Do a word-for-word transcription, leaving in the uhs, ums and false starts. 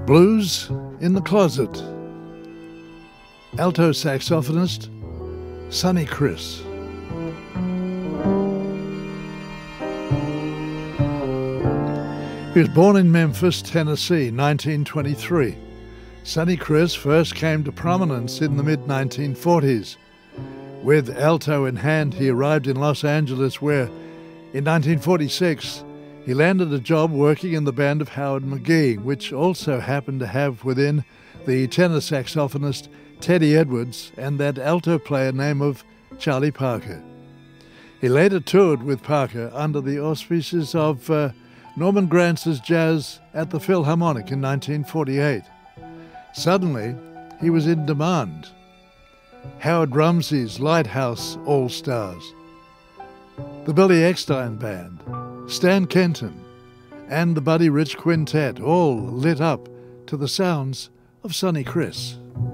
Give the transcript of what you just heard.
Blues in the Closet. Alto saxophonist Sonny Criss. He was born in Memphis, Tennessee, nineteen twenty-three. Sonny Criss first came to prominence in the mid nineteen forties. With alto in hand, he arrived in Los Angeles, where, in nineteen forty-six, he landed a job working in the band of Howard McGhee, which also happened to have within the tenor saxophonist Teddy Edwards and that alto player name of Charlie Parker. He later toured with Parker under the auspices of uh, Norman Grantz's Jazz at the Philharmonic in nineteen forty-eight. Suddenly, he was in demand. Howard Rumsey's Lighthouse All-Stars, the Billy Eckstine Band, Stan Kenton, and the Buddy Rich Quintet all lit up to the sounds of Sonny Criss.